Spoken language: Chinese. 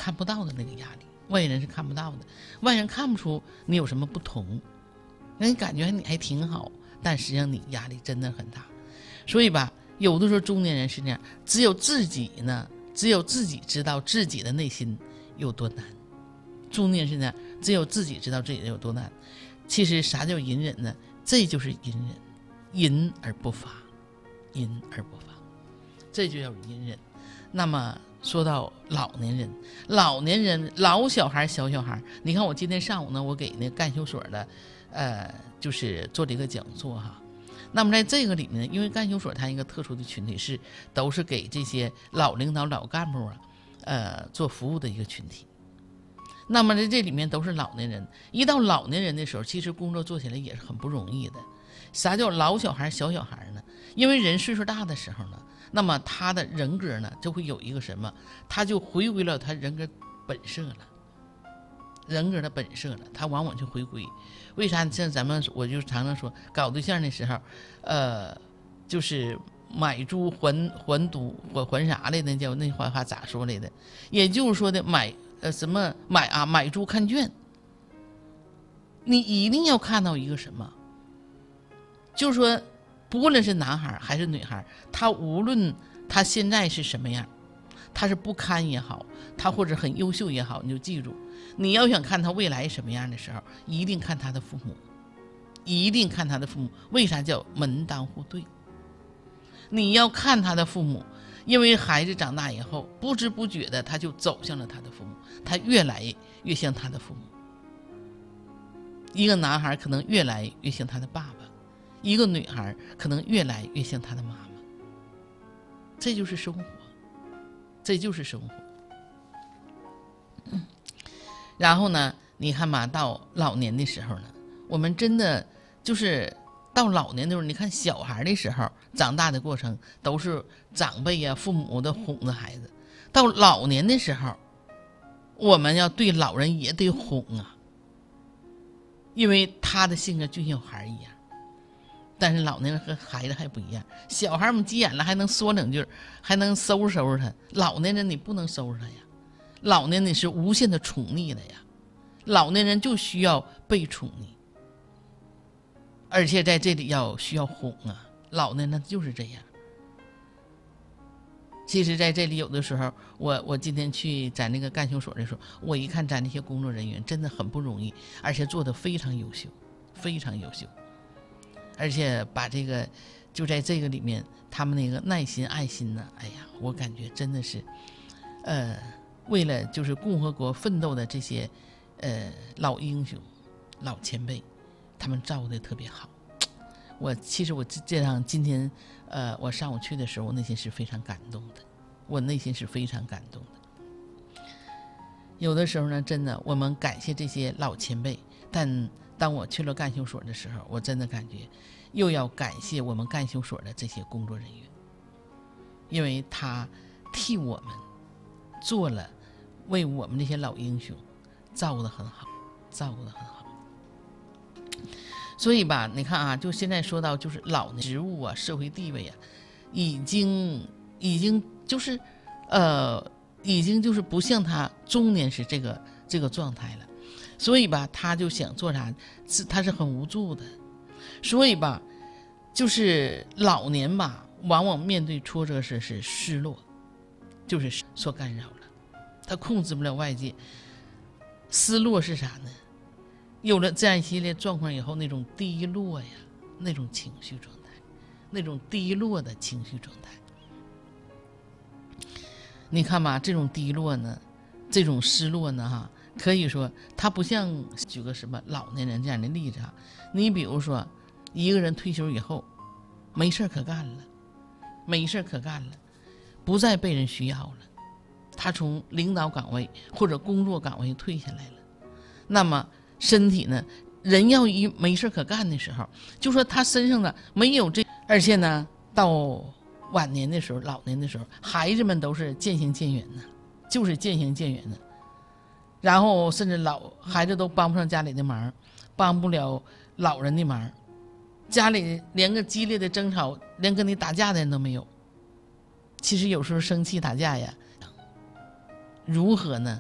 看不到的那个压力，外人是看不到的，外人看不出你有什么不同，那你感觉你还挺好，但实际上你压力真的很大。所以吧，有的时候中年人是这样，只有自己知道自己的内心有多难。中年人是这样，只有自己知道自己有多难。其实啥叫隐忍呢？这就是隐忍，隐而不发，隐而不发，这就叫隐忍。那么说到老年人，老小孩小小孩，你看我今天上午呢，我给那干休所的就是做了一个讲座哈。那么在这个里面，因为干休所它一个特殊的群体都是给这些老领导老干部做服务的一个群体。那么在这里面都是老年人，一到老年人的时候，其实工作做起来也是很不容易的。啥叫老小孩小小孩呢？因为人岁数大的时候呢，那么他的人格呢就会有一个什么，他就回归了他人格本色了，他往往就回归。为啥？像咱们我就常常说，搞对象的时候，就是买猪还赌还啥来的？叫那话咋说来的？也就是说的买猪看卷。你一定要看到一个什么，就是说，不论是男孩还是女孩，他无论他现在是什么样，他是不堪也好，他或者很优秀也好，你就记住，你要想看他未来什么样的时候，一定看他的父母，为啥叫门当户对？你要看他的父母，因为孩子长大以后，不知不觉的他就走向了他的父母，他越来越像他的父母。一个男孩可能越来越像他的爸爸，一个女孩可能越来越像他的妈妈。这就是生活，然后呢，你看嘛，到老年的时候呢，我们真的就是到老年的时候，你看小孩的时候，长大的过程都是长辈呀、父母的哄着孩子。到老年的时候，我们要对老人也得哄啊，因为他的性格就像小孩一样。但是老年人和孩子还不一样，小孩们急眼了还能说两句，还能收拾他。老年人你不能收拾他呀，老年人是无限的宠溺的呀，老年人就需要被宠溺，而且在这里需要哄啊，老年人就是这样。其实在这里有的时候，我今天去咱那个干休所的时候，我一看咱那些工作人员真的很不容易，而且做得非常优秀，而且把这个就在这个里面，他们那个耐心爱心呢，哎呀，我感觉真的是为了就是共和国奋斗的这些老英雄老前辈，他们照顾得特别好。其实我这样今天我上午去的时候，我内心是非常感动的。有的时候呢，真的我们感谢这些老前辈，但当我去了干休所的时候，我真的感觉又要感谢我们干休所的这些工作人员，因为他替我们做了，为我们这些老英雄照顾得很好。所以吧，你看啊，就现在说到就是老年职务啊、社会地位啊，已经就是不像他中年时这个状态了。所以吧，他就想做啥，他是很无助的。所以吧，就是老年吧，往往面对挫折时是失落，就是受干扰了，他控制不了外界。失落是啥呢？有了这样一系列状况以后，那种低落呀，那种情绪状态，那种低落的情绪状态。你看吧，这种低落呢，这种失落呢，哈。可以说他不像举个什么老年人这样的例子啊，你比如说一个人退休以后没事可干了，不再被人需要了，他从领导岗位或者工作岗位退下来了，那么身体呢，人要一没事可干的时候，就说他身上呢没有这，而且呢到晚年的时候、老年的时候，孩子们都是渐行渐远的，然后甚至孩子都帮不上家里的忙，帮不了老人的忙，家里连个激烈的争吵，连跟你打架的人都没有。其实有时候生气打架呀，如何呢？